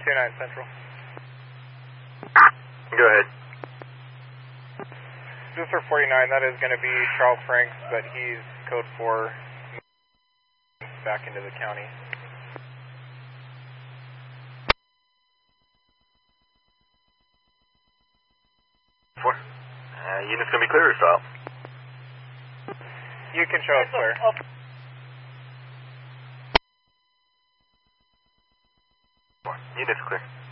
29 Central. Go ahead. This is for 49, that is going to be Charles Franks, but he's code 4 back into the county. Unit's going to be clear or stop? You can show us clear. Unit's clear.